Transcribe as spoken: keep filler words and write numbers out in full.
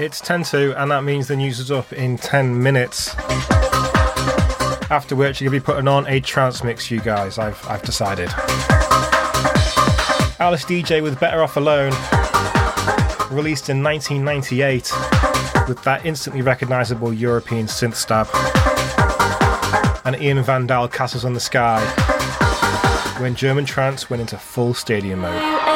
It's ten to, and that means the news is up in ten minutes. After which, you're going to be putting on a trance mix, you guys. I've I've decided. Alice D J with Better Off Alone, released in nineteen ninety-eight, with that instantly recognisable European synth stab. And Ian Vandal, Castles on the Sky, when German trance went into full stadium mode.